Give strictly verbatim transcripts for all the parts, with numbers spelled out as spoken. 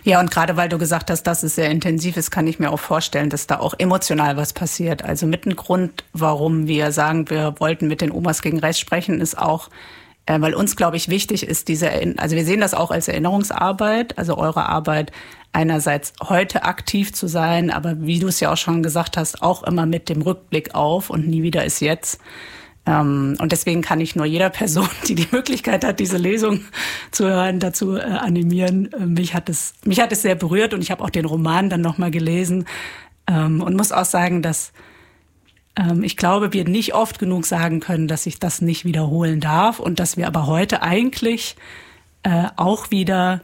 Ja, und gerade weil du gesagt hast, dass es sehr intensiv ist, kann ich mir auch vorstellen, dass da auch emotional was passiert. Also mit ein Grund, warum wir sagen, wir wollten mit den Omas gegen Rechts sprechen, ist auch, äh, weil uns, glaube ich, wichtig ist, diese, also wir sehen das auch als Erinnerungsarbeit, also eure Arbeit, einerseits heute aktiv zu sein, aber wie du es ja auch schon gesagt hast, auch immer mit dem Rückblick auf und nie wieder ist jetzt. Und deswegen kann ich nur jeder Person, die die Möglichkeit hat, diese Lesung zu hören, dazu äh, animieren. Mich hat es, mich hat es sehr berührt und ich habe auch den Roman dann nochmal gelesen ähm, und muss auch sagen, dass ähm, ich glaube, wir nicht oft genug sagen können, dass ich das nicht wiederholen darf und dass wir aber heute eigentlich äh, auch wieder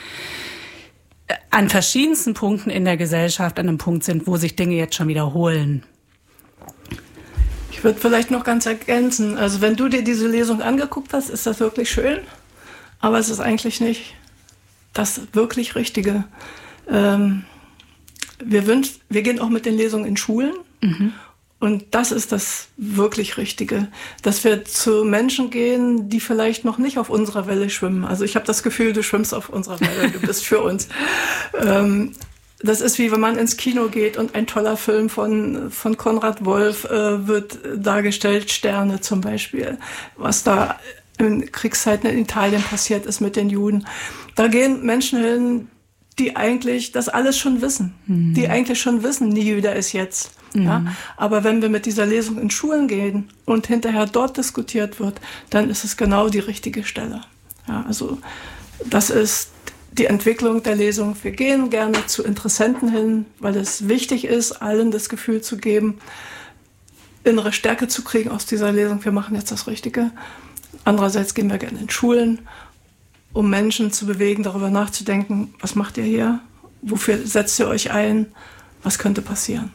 an verschiedensten Punkten in der Gesellschaft an einem Punkt sind, wo sich Dinge jetzt schon wiederholen. Ich würde vielleicht noch ganz ergänzen, also wenn du dir diese Lesung angeguckt hast, ist das wirklich schön, aber es ist eigentlich nicht das wirklich Richtige. Ähm, wir, wünsch, wir gehen auch mit den Lesungen in Schulen mhm. und das ist das wirklich Richtige, dass wir zu Menschen gehen, die vielleicht noch nicht auf unserer Welle schwimmen. Also ich habe das Gefühl, du schwimmst auf unserer Welle, du bist für uns. Ähm, Das ist wie wenn man ins Kino geht und ein toller Film von, von Konrad Wolf äh, wird dargestellt, Sterne zum Beispiel, was da in Kriegszeiten in Italien passiert ist mit den Juden. Da gehen Menschen hin, die eigentlich das alles schon wissen, mhm. die eigentlich schon wissen, nie wieder ist jetzt. Mhm. Ja? Aber wenn wir mit dieser Lesung in Schulen gehen und hinterher dort diskutiert wird, dann ist es genau die richtige Stelle. Ja, also das ist die Entwicklung der Lesung. Wir gehen gerne zu Interessenten hin, weil es wichtig ist, allen das Gefühl zu geben, innere Stärke zu kriegen aus dieser Lesung. Wir machen jetzt das Richtige. Andererseits gehen wir gerne in Schulen, um Menschen zu bewegen, darüber nachzudenken, was macht ihr hier? Wofür setzt ihr euch ein? Was könnte passieren?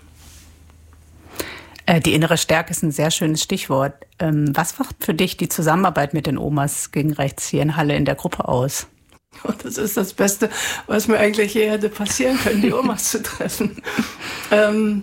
Die innere Stärke ist ein sehr schönes Stichwort. Was macht für dich die Zusammenarbeit mit den Omas gegen Rechts hier in Halle in der Gruppe aus? Und das ist das Beste, was mir eigentlich hier hätte passieren können, die Omas zu treffen. Ähm,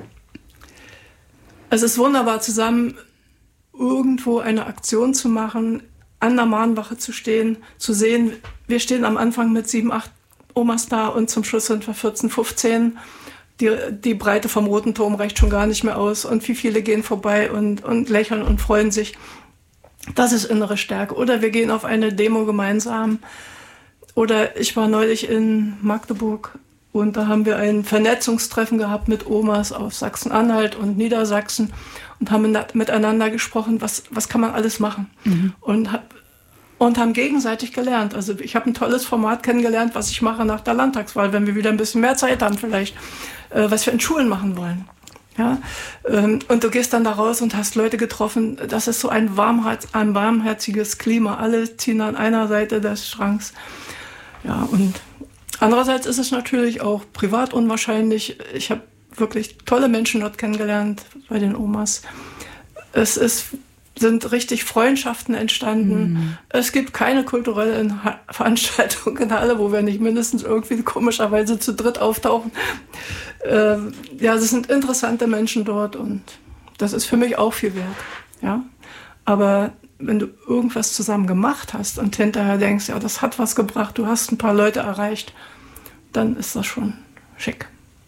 es ist wunderbar, zusammen irgendwo eine Aktion zu machen, an der Mahnwache zu stehen, zu sehen, wir stehen am Anfang mit sieben, acht Omas da und zum Schluss sind wir vierzehn, fünfzehn. Die, die Breite vom Roten Turm reicht schon gar nicht mehr aus und wie viele gehen vorbei und, und lächeln und freuen sich. Das ist innere Stärke. Oder wir gehen auf eine Demo gemeinsam. Oder ich war neulich in Magdeburg und da haben wir ein Vernetzungstreffen gehabt mit Omas aus Sachsen-Anhalt und Niedersachsen und haben miteinander gesprochen, was, was kann man alles machen. Mhm. Und, und haben gegenseitig gelernt. Also ich habe ein tolles Format kennengelernt, was ich mache nach der Landtagswahl, wenn wir wieder ein bisschen mehr Zeit haben vielleicht, äh, was wir in Schulen machen wollen. Ja, und du gehst dann da raus und hast Leute getroffen, das ist so ein, warmherz, ein warmherziges Klima. Alle ziehen an einer Seite des Schranks. Ja, und andererseits ist es natürlich auch privat unwahrscheinlich. Ich habe wirklich tolle Menschen dort kennengelernt bei den Omas. Es ist, sind richtig Freundschaften entstanden. Mhm. Es gibt keine kulturelle Veranstaltung in Halle, wo wir nicht mindestens irgendwie komischerweise zu dritt auftauchen. Ähm, ja, es sind interessante Menschen dort und das ist für mich auch viel wert. Ja, aber wenn du irgendwas zusammen gemacht hast und hinterher denkst, ja, das hat was gebracht, du hast ein paar Leute erreicht, dann ist das schon schick.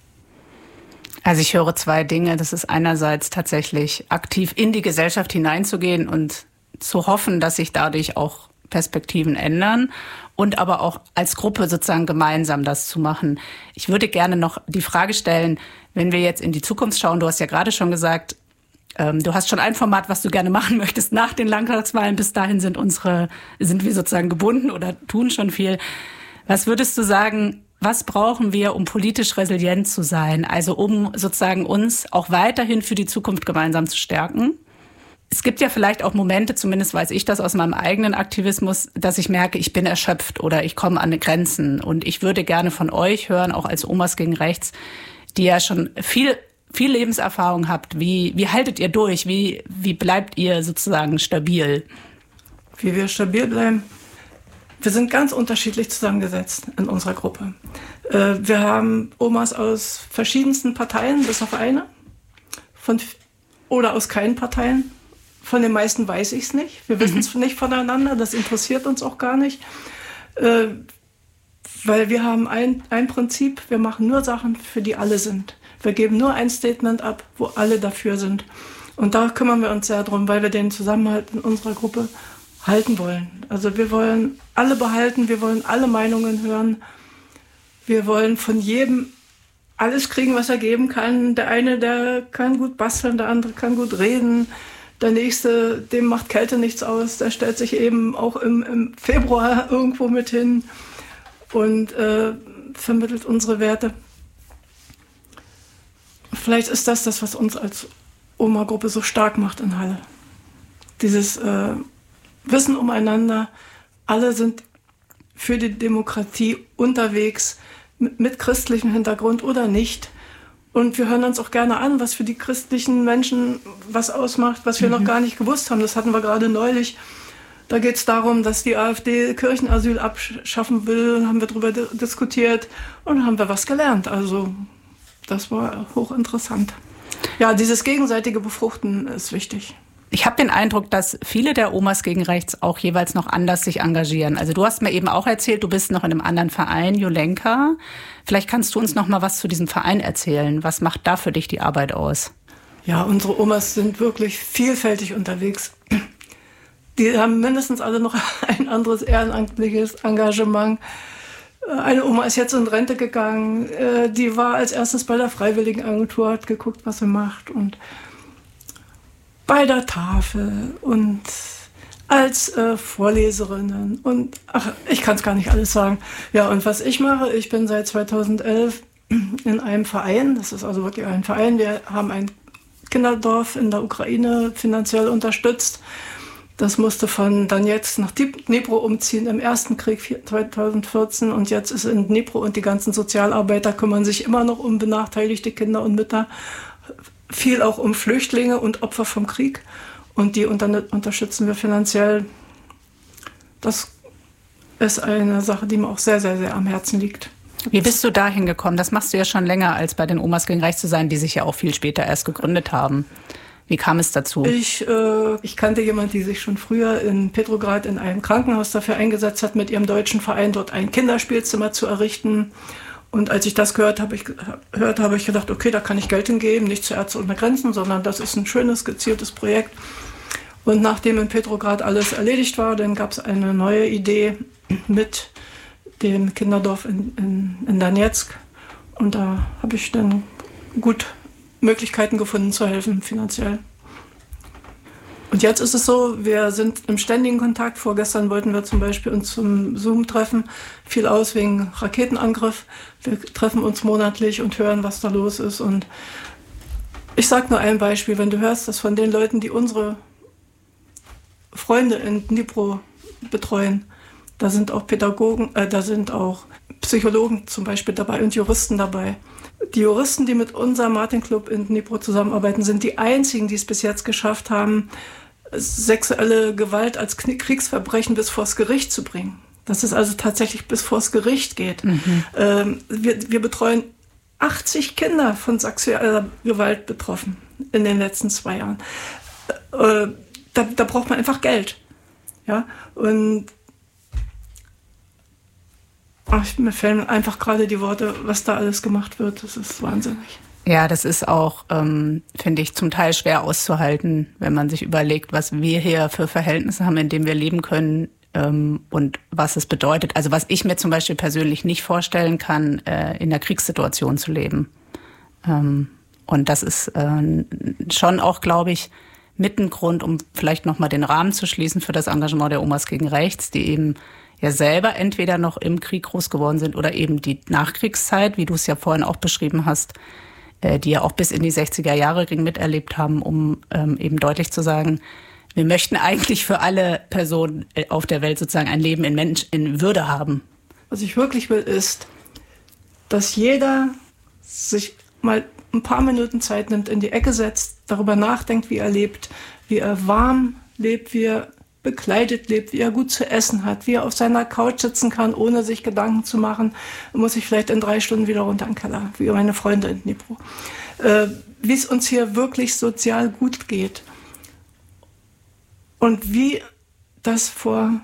Also ich höre zwei Dinge. Das ist einerseits tatsächlich aktiv in die Gesellschaft hineinzugehen und zu hoffen, dass sich dadurch auch Perspektiven ändern und aber auch als Gruppe sozusagen gemeinsam das zu machen. Ich würde gerne noch die Frage stellen, wenn wir jetzt in die Zukunft schauen, du hast ja gerade schon gesagt, ähm, du hast schon ein Format, was du gerne machen möchtest nach den Landtagswahlen. Bis dahin sind unsere, sind wir sozusagen gebunden oder tun schon viel. Was würdest du sagen, was brauchen wir, um politisch resilient zu sein? Also um sozusagen uns auch weiterhin für die Zukunft gemeinsam zu stärken? Es gibt ja vielleicht auch Momente, zumindest weiß ich das aus meinem eigenen Aktivismus, dass ich merke, ich bin erschöpft oder ich komme an die Grenzen. Und ich würde gerne von euch hören, auch als Omas gegen Rechts, die ja schon viel, viel Lebenserfahrung habt. Wie, wie haltet ihr durch? Wie, wie bleibt ihr sozusagen stabil? Wie wir stabil bleiben? Wir sind ganz unterschiedlich zusammengesetzt in unserer Gruppe. Wir haben Omas aus verschiedensten Parteien, bis auf eine, von, oder aus keinen Parteien. Von den meisten weiß ich es nicht. Wir wissen es mhm. nicht voneinander, das interessiert uns auch gar nicht. weil wir haben ein, ein Prinzip, wir machen nur Sachen, für die alle sind. Wir geben nur ein Statement ab, wo alle dafür sind. Und da kümmern wir uns sehr drum, weil wir den Zusammenhalt in unserer Gruppe halten wollen. Also wir wollen alle behalten, wir wollen alle Meinungen hören. Wir wollen von jedem alles kriegen, was er geben kann. Der eine, der kann gut basteln, der andere kann gut reden. Der nächste, dem macht Kälte nichts aus. Der stellt sich eben auch im, im Februar irgendwo mit hin und äh, vermittelt unsere Werte. Vielleicht ist das das, was uns als Oma-Gruppe so stark macht in Halle. Dieses äh, Wissen umeinander. Alle sind für die Demokratie unterwegs, mit, mit christlichem Hintergrund oder nicht. Und wir hören uns auch gerne an, was für die christlichen Menschen was ausmacht, was wir mhm. noch gar nicht gewusst haben. Das hatten wir gerade neulich. Da geht es darum, dass die AfD Kirchenasyl abschaffen will. Haben wir darüber di- diskutiert und haben wir was gelernt. Also das war hochinteressant. Ja, dieses gegenseitige Befruchten ist wichtig. Ich habe den Eindruck, dass viele der Omas gegen Rechts auch jeweils noch anders sich engagieren. Also du hast mir eben auch erzählt, du bist noch in einem anderen Verein, Jolenka. Vielleicht kannst du uns noch mal was zu diesem Verein erzählen. Was macht da für dich die Arbeit aus? Ja, unsere Omas sind wirklich vielfältig unterwegs. Die haben mindestens alle noch ein anderes ehrenamtliches Engagement. Eine Oma ist jetzt in Rente gegangen. Die war als erstes bei der Freiwilligenagentur, hat geguckt, was sie macht. Und bei der Tafel und als äh, Vorleserinnen und ach, ich kann es gar nicht alles sagen. Ja, und was ich mache, ich bin seit zweitausendelf in einem Verein, das ist also wirklich ein Verein, wir haben ein Kinderdorf in der Ukraine finanziell unterstützt. Das musste von Donetsk nach Dnipro umziehen im ersten Krieg zweitausendvierzehn und jetzt ist in Dnipro und die ganzen Sozialarbeiter kümmern sich immer noch um benachteiligte Kinder und Mütter. Viel auch um Flüchtlinge und Opfer vom Krieg. Und die unter- unterstützen wir finanziell. Das ist eine Sache, die mir auch sehr, sehr, sehr am Herzen liegt. Wie bist du da hingekommen? Das machst du ja schon länger, als bei den Omas gegen Rechts zu sein, die sich ja auch viel später erst gegründet haben. Wie kam es dazu? Ich, äh, ich kannte jemanden, die sich schon früher in Petrograd in einem Krankenhaus dafür eingesetzt hat, mit ihrem deutschen Verein dort ein Kinderspielzimmer zu errichten. Und als ich das gehört habe, ich, hört, habe ich gedacht, okay, da kann ich Geld hingeben, nicht zu Ärzte ohne Grenzen, sondern das ist ein schönes, gezieltes Projekt. Und nachdem in Petrograd alles erledigt war, dann gab es eine neue Idee mit dem Kinderdorf in, in, in Donetsk. Und da habe ich dann gut Möglichkeiten gefunden zu helfen, finanziell. Und jetzt ist es so, wir sind im ständigen Kontakt. Vorgestern wollten wir zum Beispiel uns zum Zoom treffen. Fiel aus wegen Raketenangriff. Wir treffen uns monatlich und hören, was da los ist. Und ich sage nur ein Beispiel. Wenn du hörst, dass von den Leuten, die unsere Freunde in Dnipro betreuen, da sind auch Pädagogen, äh, da sind auch Psychologen zum Beispiel dabei und Juristen dabei. Die Juristen, die mit unserem Martin Club in Dnipro zusammenarbeiten, sind die einzigen, die es bis jetzt geschafft haben, sexuelle Gewalt als Kriegsverbrechen bis vors Gericht zu bringen. Dass es also tatsächlich bis vors Gericht geht. Mhm. Ähm, wir, wir betreuen achtzig Kinder von sexueller Gewalt betroffen in den letzten zwei Jahren. Äh, da, da braucht man einfach Geld. Ja? Und ach, mir fehlen einfach gerade die Worte, was da alles gemacht wird. Das ist wahnsinnig. Ja, das ist auch, ähm, finde ich, zum Teil schwer auszuhalten, wenn man sich überlegt, was wir hier für Verhältnisse haben, in denen wir leben können ähm, und was es bedeutet. Also was ich mir zum Beispiel persönlich nicht vorstellen kann, äh, in einer Kriegssituation zu leben. Ähm, und das ist äh, schon auch, glaube ich, mit ein Grund, um vielleicht nochmal den Rahmen zu schließen für das Engagement der Omas gegen Rechts, die eben ja selber entweder noch im Krieg groß geworden sind oder eben die Nachkriegszeit, wie du es ja vorhin auch beschrieben hast, äh, die ja auch bis in die sechziger Jahre miterlebt haben, um ähm, eben deutlich zu sagen, wir möchten eigentlich für alle Personen auf der Welt sozusagen ein Leben in Mensch, in Würde haben. Was ich wirklich will, ist, dass jeder sich mal ein paar Minuten Zeit nimmt, in die Ecke setzt, darüber nachdenkt, wie er lebt, wie er warm lebt, wie er bekleidet lebt, wie er gut zu essen hat, wie er auf seiner Couch sitzen kann, ohne sich Gedanken zu machen, muss ich vielleicht in drei Stunden wieder runter in den Keller, wie meine Freunde in Dnipro. Äh, wie es uns hier wirklich sozial gut geht und wie das vor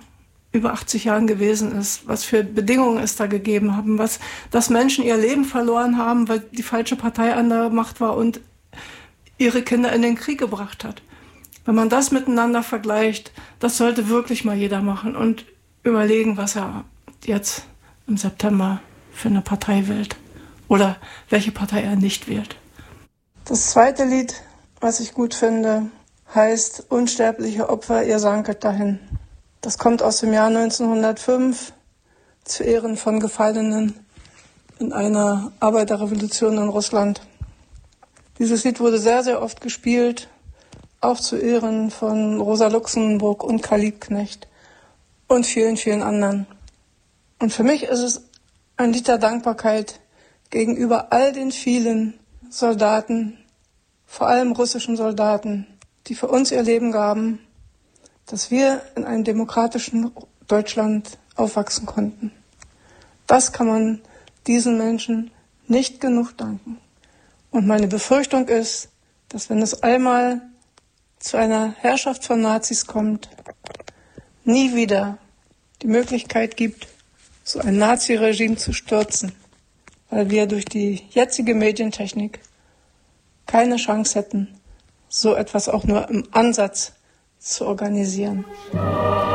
über achtzig Jahren gewesen ist, was für Bedingungen es da gegeben haben, was, dass Menschen ihr Leben verloren haben, weil die falsche Partei an der Macht war und ihre Kinder in den Krieg gebracht hat. Wenn man das miteinander vergleicht, das sollte wirklich mal jeder machen und überlegen, was er jetzt im September für eine Partei wählt oder welche Partei er nicht wählt. Das zweite Lied, was ich gut finde, heißt Unsterbliche Opfer, ihr sanket dahin. Das kommt aus dem Jahr neunzehnhundertfünf zu Ehren von Gefallenen in einer Arbeiterrevolution in Russland. Dieses Lied wurde sehr, sehr oft gespielt, auch zu Ehren von Rosa Luxemburg und Karl Liebknecht und vielen, vielen anderen. Und für mich ist es ein Lied der Dankbarkeit gegenüber all den vielen Soldaten, vor allem russischen Soldaten, die für uns ihr Leben gaben, dass wir in einem demokratischen Deutschland aufwachsen konnten. Das kann man diesen Menschen nicht genug danken. Und meine Befürchtung ist, dass wenn es einmal zu einer Herrschaft von Nazis kommt, nie wieder die Möglichkeit gibt, so ein Nazi-Regime zu stürzen, weil wir durch die jetzige Medientechnik keine Chance hätten, so etwas auch nur im Ansatz zu organisieren.